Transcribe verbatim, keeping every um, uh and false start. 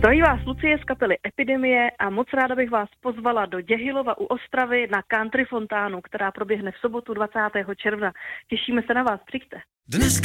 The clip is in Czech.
Zdraví vás Lucie z kapely Epidemie a moc ráda bych vás pozvala do Děhilova u Ostravy na country fontánu, která proběhne v sobotu dvacátého června. Těšíme se na vás, přijďte. Dneska